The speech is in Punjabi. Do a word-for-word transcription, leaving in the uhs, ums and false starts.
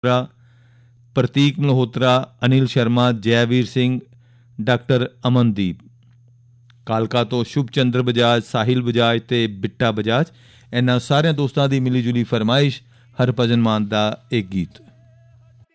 ਪ੍ਰਤੀਕ ਮਲਹੋਤਰਾ, ਅਨਿਲ ਸ਼ਰਮਾ, ਜੈਵੀਰ ਸਿੰਘ, ਡਾਕਟਰ ਅਮਨਦੀਪ। ਕਾਲਕਾ ਤੋਂ ਸ਼ੁਭ ਚੰਦਰ ਬਜਾਜ, ਸਾਹਿਲ ਬਜਾਜ ਤੇ ਬਿੱਟਾ ਬਜਾਜ। ਇਹਨਾਂ ਸਾਰਿਆਂ ਦੋਸਤਾਂ ਦੀ ਮਿਲੀ ਜੁਲੀ ਫਰਮਾਇਸ਼ ਹਰਭਜਨ ਮਾਨ ਦਾ ਇਹ ਗੀਤ।